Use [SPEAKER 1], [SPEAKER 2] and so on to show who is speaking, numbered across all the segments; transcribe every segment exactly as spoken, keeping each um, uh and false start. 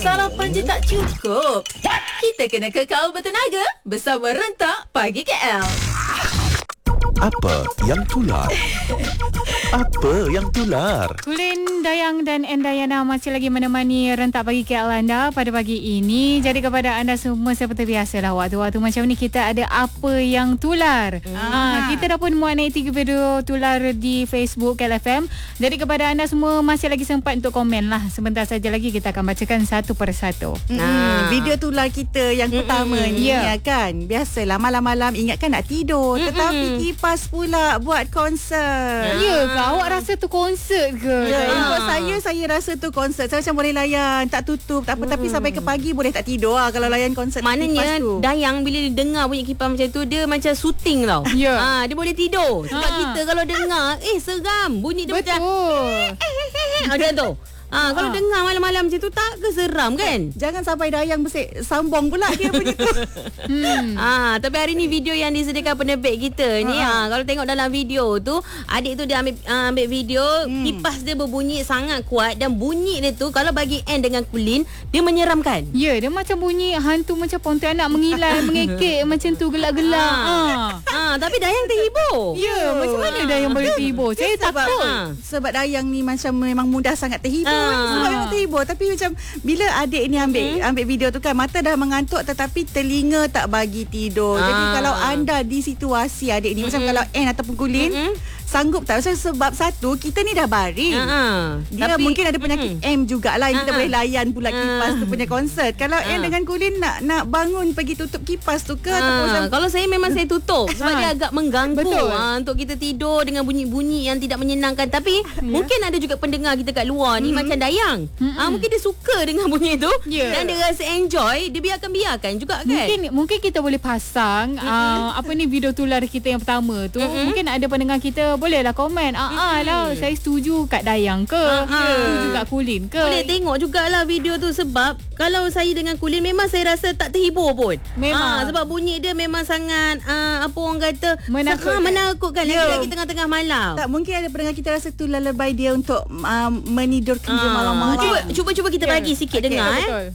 [SPEAKER 1] Sarapan je tak cukup. Kita kena kekal bertenaga bersama Rentak Pagi K L.
[SPEAKER 2] Apa yang tular? Apa yang tular?
[SPEAKER 3] Kulin, Dayang dan Endayana masih lagi menemani Rentak Pagi K L anda pada pagi ini. Jadi kepada anda semua seperti biasalah, waktu-waktu macam ni kita ada apa yang tular. Hmm. Ha, kita dah pun muat naik tiga video tular di Facebook K L F M. Jadi kepada anda semua masih lagi sempat untuk komen lah. Sebentar saja lagi kita akan bacakan satu persatu.
[SPEAKER 4] Hmm. Ha. Video tular kita yang pertama hmm. ni
[SPEAKER 3] yeah.
[SPEAKER 4] ya kan. Biasalah malam-malam ingatkan nak tidur. Hmm. Tetapi kipas pula buat konsert.
[SPEAKER 3] Ya ke? Awak rasa tu konsert ke?
[SPEAKER 4] Ya, untuk saya, saya rasa tu konsert. Saya macam boleh layan, tak tutup, tak apa. Hmm. Tapi sampai ke pagi boleh tak tidur lah kalau layan konsert.
[SPEAKER 5] Maknanya Dayang bila dia dengar bunyi kipas macam tu, dia macam syuting tau.
[SPEAKER 3] Ya.
[SPEAKER 5] Ha, dia boleh tidur. Sebab
[SPEAKER 3] Ha.
[SPEAKER 5] kita kalau dengar, eh seram. Bunyi dia
[SPEAKER 3] Betul.
[SPEAKER 5] macam macam tu. Ha, kalau
[SPEAKER 3] Ha.
[SPEAKER 5] dengar malam-malam macam tu, tak ke seram kan?
[SPEAKER 4] Jangan sampai Dayang bersik sambung pula dia punya tu.
[SPEAKER 3] Hmm.
[SPEAKER 5] Ah, tapi hari ni video yang disediakan penerbit kita ni, ah, kalau tengok dalam video tu, adik tu dia ambil uh, ambil video, hmm. kipas dia berbunyi sangat kuat dan bunyi dia tu kalau bagi Anne dengan Kulin, dia menyeramkan.
[SPEAKER 3] Ya, dia macam bunyi hantu macam pontianak mengilai, mengekek macam tu gelak-gelak. Ha.
[SPEAKER 5] Ah, tapi Dayang terhibur.
[SPEAKER 3] Ya, macam mana Dayang boleh terhibur? Saya
[SPEAKER 4] Sebab,
[SPEAKER 3] takut.
[SPEAKER 4] ha, sebab Dayang ni macam memang mudah sangat terhibur.
[SPEAKER 5] Ah.
[SPEAKER 4] Sebab memang terhibur. Tapi macam bila adik ni ambil hmm. ambil video tu kan, mata dah mengantuk tetapi telinga tak bagi tidur.
[SPEAKER 5] Ah.
[SPEAKER 4] Jadi kalau anda di situasi adik ni, hmm. macam kalau Anne ataupun Kulin, hmm. sanggup tak? Macam sebab satu, kita ni dah baring.
[SPEAKER 5] Ah.
[SPEAKER 4] Dia
[SPEAKER 5] Tapi,
[SPEAKER 4] mungkin ada penyakit
[SPEAKER 5] hmm.
[SPEAKER 4] M jugalah yang kita
[SPEAKER 5] Ah.
[SPEAKER 4] boleh layan pula kipas tu punya konsert. Kalau
[SPEAKER 5] Ah.
[SPEAKER 4] Anne dengan Kulin nak nak bangun pergi tutup kipas tu ke,
[SPEAKER 5] Ah,
[SPEAKER 4] ataupun macam
[SPEAKER 5] kalau saya memang saya tutup sebab
[SPEAKER 3] Ha.
[SPEAKER 5] dia agak mengganggu.
[SPEAKER 3] Betul.
[SPEAKER 5] Ah, untuk kita tidur dengan bunyi-bunyi yang tidak menyenangkan. Tapi
[SPEAKER 4] Ya.
[SPEAKER 5] mungkin ada juga pendengar kita kat luar ni, hmm. macam Dayang. Ah, mungkin dia suka dengan bunyi tu,
[SPEAKER 3] Ya.
[SPEAKER 5] dan dia rasa enjoy, dia biarkan-biarkan juga kan.
[SPEAKER 3] Mungkin mungkin kita boleh pasang uh, apa ni video tular kita yang pertama tu.
[SPEAKER 5] Mm-mm.
[SPEAKER 3] Mungkin ada pendengar kita bolehlah komen. Ah ah lah, saya setuju kat Dayang ke,
[SPEAKER 5] Ah-ah.
[SPEAKER 3] setuju kat Kulin ke.
[SPEAKER 5] Boleh tengok jugalah video tu, sebab kalau saya dengan Kulin memang saya rasa tak terhibur pun.
[SPEAKER 3] Memang.
[SPEAKER 5] Ah, sebab bunyi dia memang sangat ah, apa orang kata,
[SPEAKER 3] Menakutkan.
[SPEAKER 5] ah, menakutkan.
[SPEAKER 4] Ya.
[SPEAKER 5] Lagi-lagi tengah-tengah malam.
[SPEAKER 4] tak, mungkin ada pendengar kita rasa tu lebay dia untuk um, menidurkan dia
[SPEAKER 5] Ah,
[SPEAKER 4] malam-malam.
[SPEAKER 5] Cuba cuba cuba kita
[SPEAKER 3] Ya.
[SPEAKER 5] bagi sikit
[SPEAKER 4] Okey,
[SPEAKER 5] dengar eh.
[SPEAKER 3] Betul.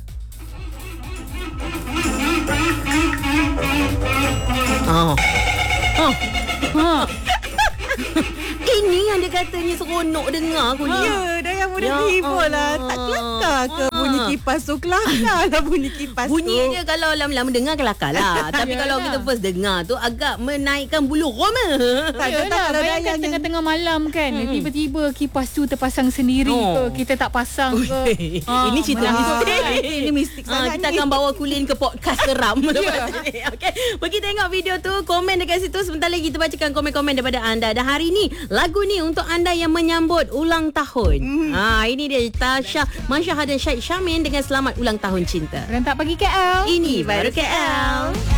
[SPEAKER 5] Oh. Oh.
[SPEAKER 3] Ha.
[SPEAKER 5] Ini yang dia katanya seronok dengar aku ni.
[SPEAKER 4] Ya, dah yang boleh
[SPEAKER 5] Ya
[SPEAKER 4] terhibur lah.
[SPEAKER 5] Allah.
[SPEAKER 4] Tak kelakar ke
[SPEAKER 5] Ah.
[SPEAKER 4] bunyi kipas tu? Kelakar lah bunyi kipas tu.
[SPEAKER 5] Bunyi dia kalau lama-lama dengar kelakar lah. Tapi
[SPEAKER 3] Yalah.
[SPEAKER 5] kalau kita first dengar tu agak menaikkan bulu roma.
[SPEAKER 4] Tak,
[SPEAKER 3] Yalah,
[SPEAKER 4] tak, kalau
[SPEAKER 3] bayangkan
[SPEAKER 4] Dayang
[SPEAKER 3] tengah-tengah malam kan,
[SPEAKER 5] Hmm.
[SPEAKER 3] tiba-tiba kipas tu terpasang sendiri
[SPEAKER 5] Oh.
[SPEAKER 3] ke, kita tak pasang ke.
[SPEAKER 5] Ini cerita
[SPEAKER 3] menakutkan.
[SPEAKER 5] mistik.
[SPEAKER 4] Ini mistik
[SPEAKER 5] Ah,
[SPEAKER 4] sangat
[SPEAKER 5] kita
[SPEAKER 4] ni.
[SPEAKER 5] akan bawa Kulin ke podcast seram. Okey, pergi tengok video tu, komen dekat situ. Sebentar lagi kita bacakan komen-komen daripada anda. Dan hari ni lagu ni untuk anda yang menyambut ulang tahun.
[SPEAKER 4] Mm.
[SPEAKER 5] Ah, ini dia Tasha Mansyah dan Syed Syamin dengan Selamat Ulang Tahun Cinta.
[SPEAKER 3] Rentak Pagi K L.
[SPEAKER 5] Ini baru K L.